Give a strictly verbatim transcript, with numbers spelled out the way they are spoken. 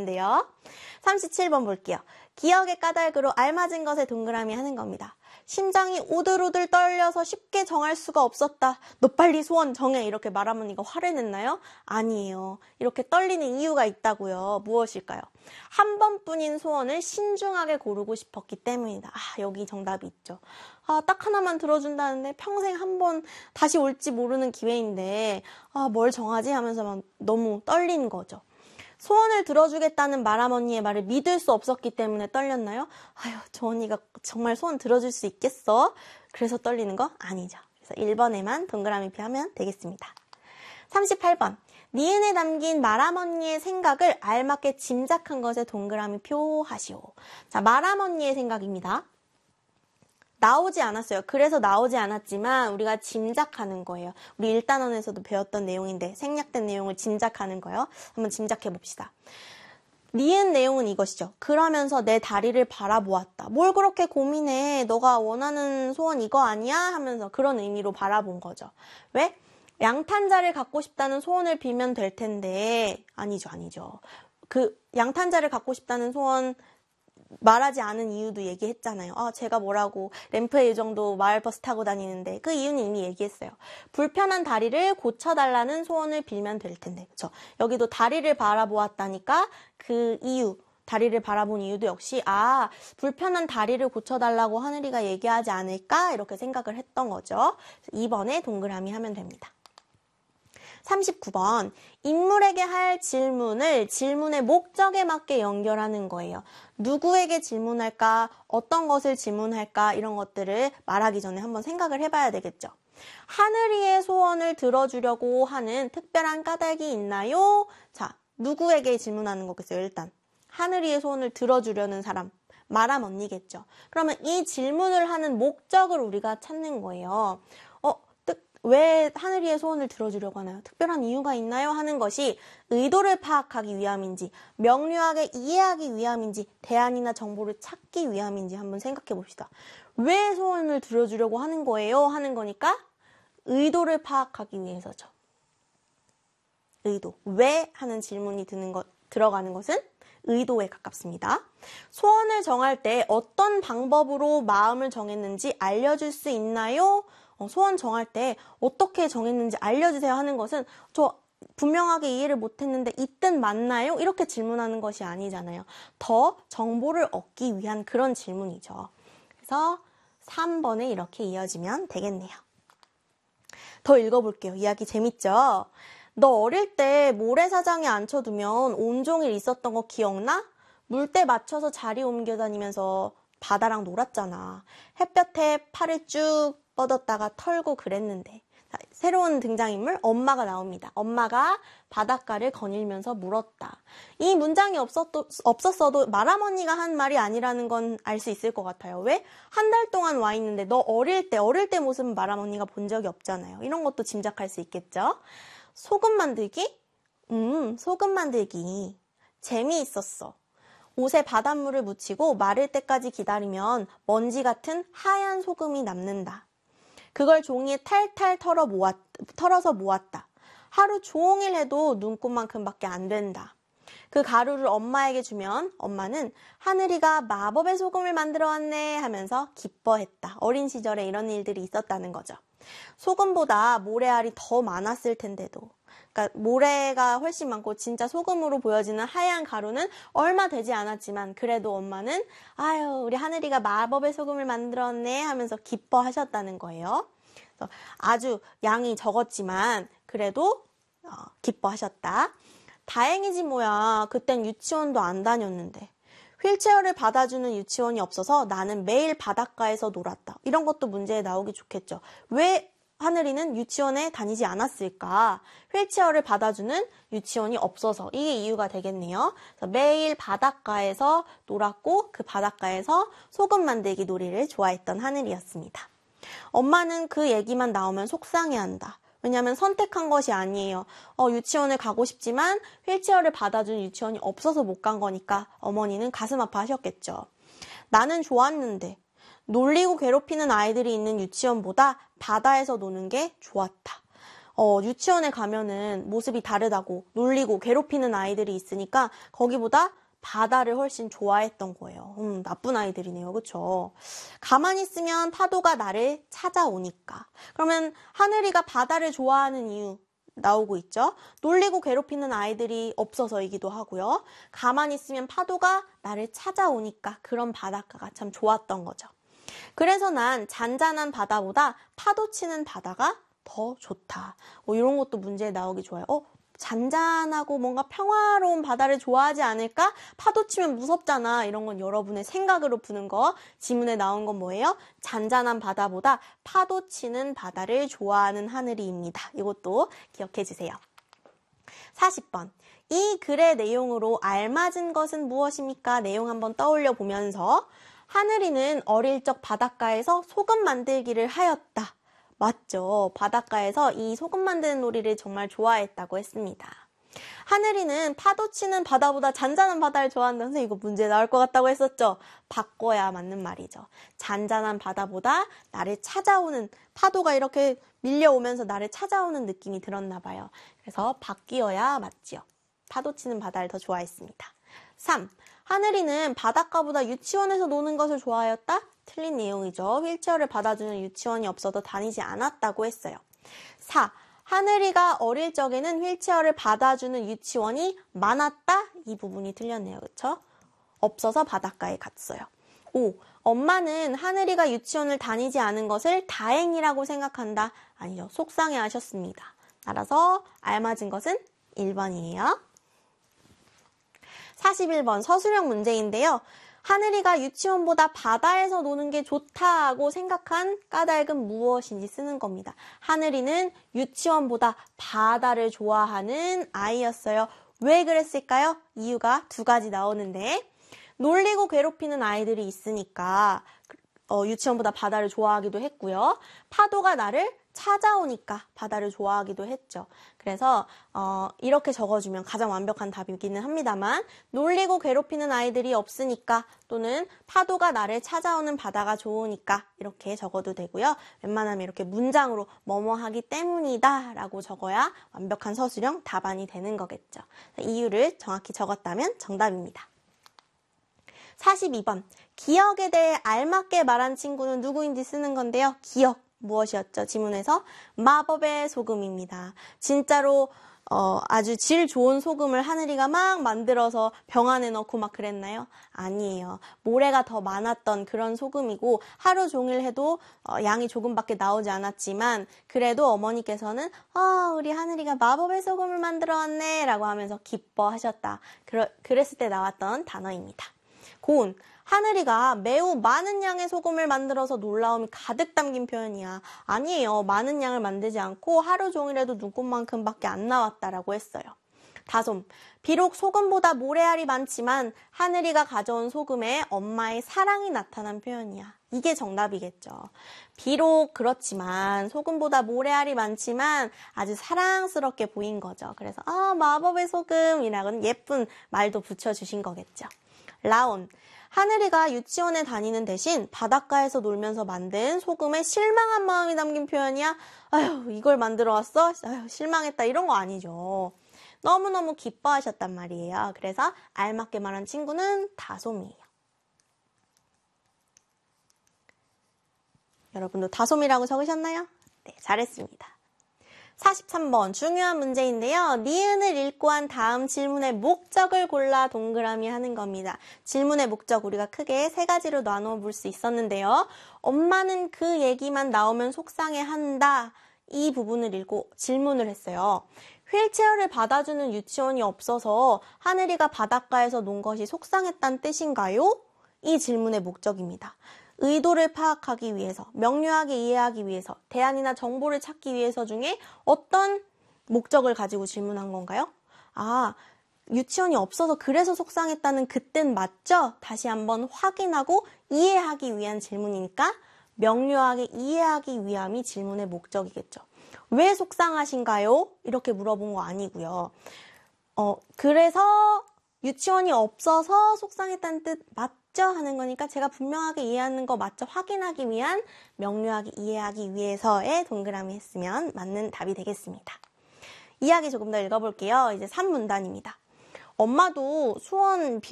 되겠는데요. 삼십칠 번 볼게요. 기억의 까닭으로 알맞은 것에 동그라미 하는 겁니다. 심장이 오들오들 떨려서 쉽게 정할 수가 없었다. 너 빨리 소원 정해. 이렇게 말하면 화를 냈나요? 아니에요. 이렇게 떨리는 이유가 있다고요. 무엇일까요? 한 번뿐인 소원을 신중하게 고르고 싶었기 때문이다. 아, 여기 정답이 있죠. 아, 딱 하나만 들어준다는데 평생 한 번 다시 올지 모르는 기회인데 아, 뭘 정하지 하면서 너무 떨린 거죠. 소원을 들어주겠다는 마람 언니의 말을 믿을 수 없었기 때문에 떨렸나요? 아유, 저 언니가 정말 소원 들어줄 수 있겠어? 그래서 떨리는 거? 아니죠. 그래서 일 번에만 동그라미 표하면 되겠습니다. 삼십팔 번. 니은에 담긴 마람 언니의 생각을 알맞게 짐작한 것에 동그라미 표하시오. 자, 마람 언니의 생각입니다. 나오지 않았어요. 그래서 나오지 않았지만 우리가 짐작하는 거예요. 우리 일 단원에서도 배웠던 내용인데 생략된 내용을 짐작하는 거예요. 한번 짐작해 봅시다. 니은 내용은 이것이죠. 그러면서 내 다리를 바라보았다. 뭘 그렇게 고민해? 너가 원하는 소원 이거 아니야? 하면서 그런 의미로 바라본 거죠. 왜? 양탄자를 갖고 싶다는 소원을 빌면 될 텐데 아니죠. 아니죠. 그 양탄자를 갖고 싶다는 소원 말하지 않은 이유도 얘기했잖아요. 아, 제가 뭐라고 램프의 요정도 마을버스 타고 다니는데 그 이유는 이미 얘기했어요. 불편한 다리를 고쳐달라는 소원을 빌면 될 텐데. 그쵸? 여기도 다리를 바라보았다니까 그 이유, 다리를 바라본 이유도 역시 아, 불편한 다리를 고쳐달라고 하늘이가 얘기하지 않을까 이렇게 생각을 했던 거죠. 이 번에 동그라미 하면 됩니다. 삼십구 번. 인물에게 할 질문을 질문의 목적에 맞게 연결하는 거예요. 누구에게 질문할까? 어떤 것을 질문할까? 이런 것들을 말하기 전에 한번 생각을 해봐야 되겠죠. 하늘이의 소원을 들어주려고 하는 특별한 까닭이 있나요? 자, 누구에게 질문하는 거겠어요? 일단 하늘이의 소원을 들어주려는 사람, 마람 언니겠죠. 그러면 이 질문을 하는 목적을 우리가 찾는 거예요. 왜 하늘이의 소원을 들어주려고 하나요? 특별한 이유가 있나요? 하는 것이 의도를 파악하기 위함인지 명료하게 이해하기 위함인지 대안이나 정보를 찾기 위함인지 한번 생각해 봅시다. 왜 소원을 들어주려고 하는 거예요? 하는 거니까 의도를 파악하기 위해서죠. 의도. 왜? 하는 질문이 드는 것, 들어가는 것은 의도에 가깝습니다. 소원을 정할 때 어떤 방법으로 마음을 정했는지 알려줄 수 있나요? 어, 소원 정할 때 어떻게 정했는지 알려주세요 하는 것은 저 분명하게 이해를 못했는데 이 뜻 맞나요? 이렇게 질문하는 것이 아니잖아요. 더 정보를 얻기 위한 그런 질문이죠. 그래서 삼 번에 이렇게 이어지면 되겠네요. 더 읽어볼게요. 이야기 재밌죠? 너 어릴 때 모래사장에 앉혀두면 온종일 있었던 거 기억나? 물때 맞춰서 자리 옮겨 다니면서 바다랑 놀았잖아. 햇볕에 팔을 쭉 뻗었다가 털고 그랬는데. 자, 새로운 등장인물 엄마가 나옵니다. 엄마가 바닷가를 거닐면서 물었다. 이 문장이 없었도, 없었어도 마람 언니가 한 말이 아니라는 건 알 수 있을 것 같아요. 왜? 한 달 동안 와 있는데 너 어릴 때 어릴 때 모습은 마람 언니가 본 적이 없잖아요. 이런 것도 짐작할 수 있겠죠. 소금 만들기? 음, 소금 만들기. 재미있었어. 옷에 바닷물을 묻히고 마를 때까지 기다리면 먼지 같은 하얀 소금이 남는다. 그걸 종이에 탈탈 털어 모았, 털어서 모았다. 하루 종일 해도 눈곱만큼밖에 안 된다. 그 가루를 엄마에게 주면 엄마는 하늘이가 마법의 소금을 만들어 왔네 하면서 기뻐했다. 어린 시절에 이런 일들이 있었다는 거죠. 소금보다 모래알이 더 많았을 텐데도. 그러니까 모래가 훨씬 많고 진짜 소금으로 보여지는 하얀 가루는 얼마 되지 않았지만 그래도 엄마는 아유 우리 하늘이가 마법의 소금을 만들었네 하면서 기뻐하셨다는 거예요. 그래서 아주 양이 적었지만 그래도 어, 기뻐하셨다. 다행이지 뭐야. 그땐 유치원도 안 다녔는데. 휠체어를 받아주는 유치원이 없어서 나는 매일 바닷가에서 놀았다. 이런 것도 문제에 나오기 좋겠죠. 왜 하늘이는 유치원에 다니지 않았을까? 휠체어를 받아주는 유치원이 없어서 이게 이유가 되겠네요. 그래서 매일 바닷가에서 놀았고 그 바닷가에서 소금 만들기 놀이를 좋아했던 하늘이었습니다. 엄마는 그 얘기만 나오면 속상해한다. 왜냐하면 선택한 것이 아니에요. 어, 유치원을 가고 싶지만 휠체어를 받아주는 유치원이 없어서 못 간 거니까 어머니는 가슴 아파하셨겠죠. 나는 좋았는데 놀리고 괴롭히는 아이들이 있는 유치원보다 바다에서 노는 게 좋았다. 어, 유치원에 가면은 모습이 다르다고 놀리고 괴롭히는 아이들이 있으니까 거기보다 바다를 훨씬 좋아했던 거예요. 음, 나쁜 아이들이네요. 그쵸? 가만히 있으면 파도가 나를 찾아오니까. 그러면 하늘이가 바다를 좋아하는 이유 나오고 있죠. 놀리고 괴롭히는 아이들이 없어서이기도 하고요. 가만히 있으면 파도가 나를 찾아오니까 그런 바닷가가 참 좋았던 거죠. 그래서 난 잔잔한 바다보다 파도 치는 바다가 더 좋다. 뭐 이런 것도 문제에 나오기 좋아요. 어? 잔잔하고 뭔가 평화로운 바다를 좋아하지 않을까? 파도 치면 무섭잖아. 이런 건 여러분의 생각으로 푸는 거. 지문에 나온 건 뭐예요? 잔잔한 바다보다 파도 치는 바다를 좋아하는 하늘이입니다. 이것도 기억해 주세요. 사십 번. 이 글의 내용으로 알맞은 것은 무엇입니까? 내용 한번 떠올려 보면서 하늘이는 어릴 적 바닷가에서 소금 만들기를 하였다. 맞죠. 바닷가에서 이 소금 만드는 놀이를 정말 좋아했다고 했습니다. 하늘이는 파도 치는 바다보다 잔잔한 바다를 좋아한다. 선생님 이거 문제 나올 것 같다고 했었죠. 바꿔야 맞는 말이죠. 잔잔한 바다보다 나를 찾아오는 파도가 이렇게 밀려오면서 나를 찾아오는 느낌이 들었나 봐요. 그래서 바뀌어야 맞지요. 파도 치는 바다를 더 좋아했습니다. 삼. 하늘이는 바닷가보다 유치원에서 노는 것을 좋아하였다? 틀린 내용이죠. 휠체어를 받아주는 유치원이 없어도 다니지 않았다고 했어요. 사. 하늘이가 어릴 적에는 휠체어를 받아주는 유치원이 많았다? 이 부분이 틀렸네요. 그렇죠? 없어서 바닷가에 갔어요. 오. 엄마는 하늘이가 유치원을 다니지 않은 것을 다행이라고 생각한다. 아니죠. 속상해 하셨습니다. 따라서 알맞은 것은 일 번이에요. 사십일 번 서술형 문제인데요. 하늘이가 유치원보다 바다에서 노는 게 좋다고 생각한 까닭은 무엇인지 쓰는 겁니다. 하늘이는 유치원보다 바다를 좋아하는 아이였어요. 왜 그랬을까요? 이유가 두 가지 나오는데 놀리고 괴롭히는 아이들이 있으니까 어, 유치원보다 바다를 좋아하기도 했고요. 파도가 나를 찾아오니까 바다를 좋아하기도 했죠. 그래서 어, 이렇게 적어주면 가장 완벽한 답이기는 합니다만 놀리고 괴롭히는 아이들이 없으니까 또는 파도가 나를 찾아오는 바다가 좋으니까 이렇게 적어도 되고요. 웬만하면 이렇게 문장으로 뭐뭐 하기 때문이다 라고 적어야 완벽한 서술형 답안이 되는 거겠죠. 이유를 정확히 적었다면 정답입니다. 사십이 번 기억에 대해 알맞게 말한 친구는 누구인지 쓰는 건데요. 기억. 무엇이었죠? 지문에서 마법의 소금입니다. 진짜로 어, 아주 질 좋은 소금을 하늘이가 막 만들어서 병 안에 넣고 막 그랬나요? 아니에요. 모래가 더 많았던 그런 소금이고 하루 종일 해도 어, 양이 조금밖에 나오지 않았지만 그래도 어머니께서는 아, 우리 하늘이가 마법의 소금을 만들어 왔네 라고 하면서 기뻐하셨다. 그러, 그랬을 때 나왔던 단어입니다. 고운. 하늘이가 매우 많은 양의 소금을 만들어서 놀라움이 가득 담긴 표현이야. 아니에요. 많은 양을 만들지 않고 하루 종일해도 눈곱만큼밖에 안 나왔다라고 했어요. 다솜. 비록 소금보다 모래알이 많지만 하늘이가 가져온 소금에 엄마의 사랑이 나타난 표현이야. 이게 정답이겠죠. 비록 그렇지만 소금보다 모래알이 많지만 아주 사랑스럽게 보인 거죠. 그래서 아 마법의 소금이라고는 예쁜 말도 붙여주신 거겠죠. 라온. 하늘이가 유치원에 다니는 대신 바닷가에서 놀면서 만든 소금에 실망한 마음이 담긴 표현이야. 아휴 이걸 만들어 왔어? 아휴 실망했다 이런 거 아니죠. 너무너무 기뻐하셨단 말이에요. 그래서 알맞게 말한 친구는 다솜이에요. 여러분도 다솜이라고 적으셨나요? 네, 잘했습니다. 사십삼 번 중요한 문제인데요. 니은을 읽고 한 다음 질문의 목적을 골라 동그라미 하는 겁니다. 질문의 목적 우리가 크게 세 가지로 나누어 볼 수 있었는데요. 엄마는 그 얘기만 나오면 속상해한다. 이 부분을 읽고 질문을 했어요. 휠체어를 받아주는 유치원이 없어서 하늘이가 바닷가에서 논 것이 속상했다는 뜻인가요? 이 질문의 목적입니다. 의도를 파악하기 위해서, 명료하게 이해하기 위해서, 대안이나 정보를 찾기 위해서 중에 어떤 목적을 가지고 질문한 건가요? 아, 유치원이 없어서 그래서 속상했다는 그 뜻 맞죠? 다시 한번 확인하고 이해하기 위한 질문이니까 명료하게 이해하기 위함이 질문의 목적이겠죠. 왜 속상하신가요? 이렇게 물어본 거 아니고요. 어, 그래서 유치원이 없어서 속상했다는 뜻 맞죠? 하는 거니까 제가 분명하게 이해하는 거 맞죠? 확인하기 위한, 명료하게 이해하기 위해서의 동그라미 했으면 맞는 답이 되겠습니다. 이야기 조금 더 읽어볼게요. 이제 삼 문단입니다. 엄마도 수원 비